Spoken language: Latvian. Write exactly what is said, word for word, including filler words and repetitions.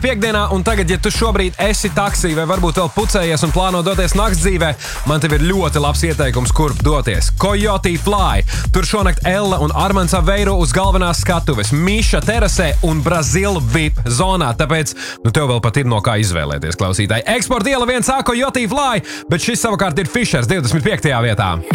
Piektdienā, un tagad, ja tu šobrīd esi taksī vai varbūt vēl pucējies un plāno doties nakts dzīvē, man tev ir ļoti labs ieteikums, kurp doties. Coyote Fly. Tur šonakt Ella un Armands Aveiro uz galvenās skatuves, Miša terasē un Brazil V I P zonā. Tāpēc, nu tev vēl pat ir no kā izvēlēties, klausītāji. Eksporta iela viens A Coyote Fly, bet šis savukārt ir Fišers divdesmit piektajā vietā.